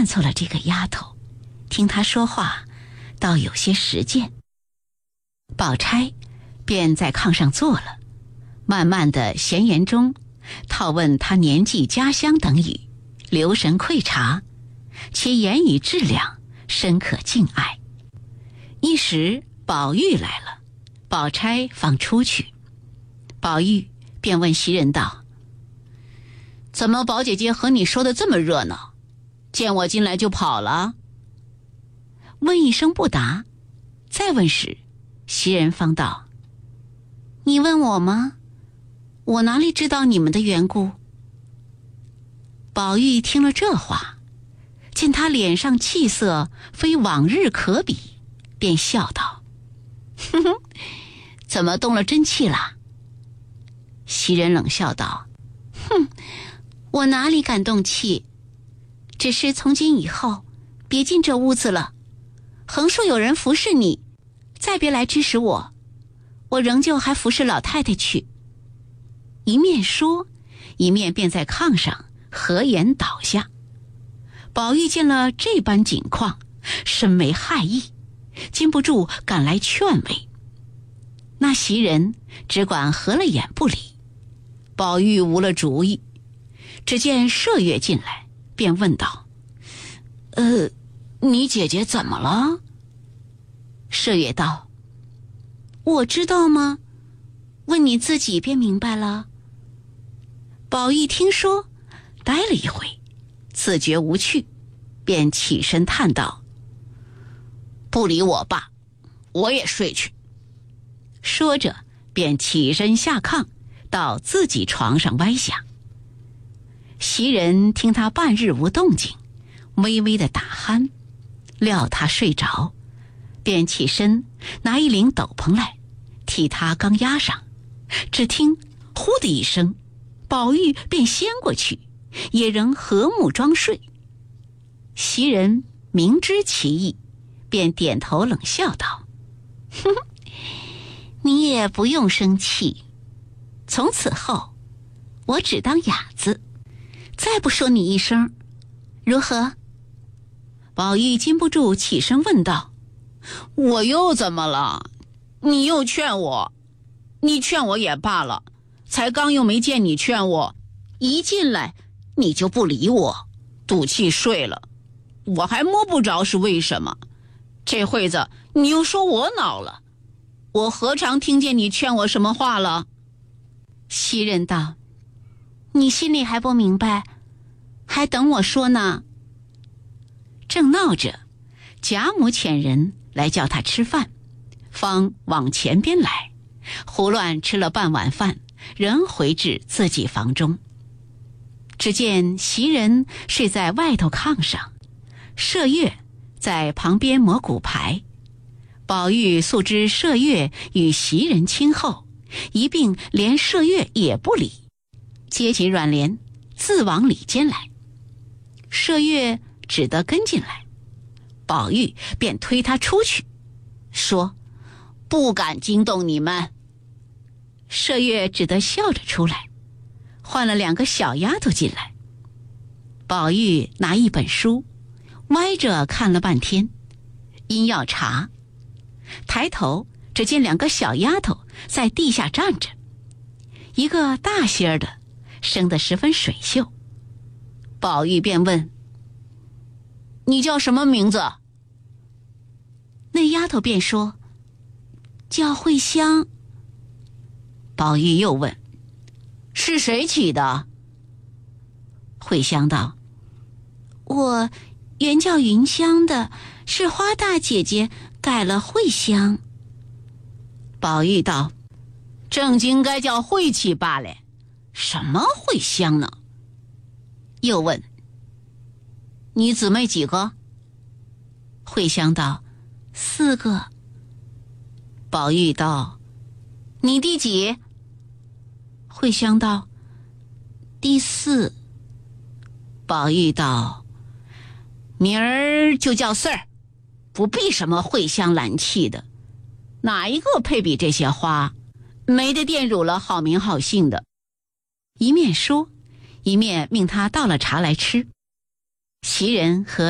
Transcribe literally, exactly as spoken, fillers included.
看错了这个丫头，听她说话倒有些实践。宝钗便在炕上坐了，慢慢的闲言中套问她年纪、家乡等语，留神窥察，其言语质量深可敬爱。一时宝玉来了，宝钗方出去，宝玉便问袭人道：怎么宝姐姐和你说的这么热闹，见我进来就跑了？问一声不答，再问时，袭人方道：你问我吗？我哪里知道你们的缘故？宝玉听了这话，见他脸上气色非往日可比，便笑道：哼哼，怎么动了真气了？袭人冷笑道：哼，我哪里敢动气，只是从今以后别进这屋子了，横竖有人服侍你，再别来指使我，我仍旧还服侍老太太去。一面说，一面便在炕上合眼倒下。宝玉见了这般景况，深为骇意，禁不住赶来劝慰。那袭人只管合了眼不理。宝玉无了主意，只见麝月进来，便问道：呃，你姐姐怎么了？麝月道：我知道吗？问你自己便明白了。宝玉听说，呆了一回，自觉无趣，便起身叹道：不理我罢，我也睡去。说着便起身下炕，到自己床上歪下。袭人听他半日无动静，微微的打鼾，料他睡着，便起身拿一领斗篷来，替他刚压上。只听呼的一声，宝玉便掀过去，也仍和睦装睡。袭人明知其意，便点头冷笑道：哼，你也不用生气，从此后我只当哑子，再不说你一声，如何？宝玉禁不住起身问道：我又怎么了？你又劝我，你劝我也罢了，才刚又没见你劝我，一进来你就不理我，赌气睡了，我还摸不着是为什么。这会子你又说我恼了，我何尝听见你劝我什么话了？袭人道：你心里还不明白，还等我说呢。正闹着，贾母遣人来叫他吃饭，方往前边来，胡乱吃了半碗饭，仍回至自己房中。只见袭人睡在外头炕上，麝月在旁边磨骨牌。宝玉素知麝月与袭人亲厚，一并连麝月也不理，接起软帘自往里间来。麝月只得跟进来，宝玉便推他出去，说：不敢惊动你们。麝月只得笑着出来，换了两个小丫头进来。宝玉拿一本书歪着看了半天，因要查，抬头只见两个小丫头在地下站着，一个大些儿的，生得十分水秀。宝玉便问：你叫什么名字？那丫头便说：叫慧香。宝玉又问：是谁起的？慧香道：我原叫云香的，是花大姐姐改了慧香。宝玉道：正经该叫慧起罢了，什么慧香呢？又问：你姊妹几个？慧香道：四个。宝玉道：你第几？慧香道：第四。宝玉道：明儿就叫四儿，不必什么慧香兰气的，哪一个配比这些花？没得玷辱了好名好姓的。一面说，一面命他倒了茶来吃。袭人和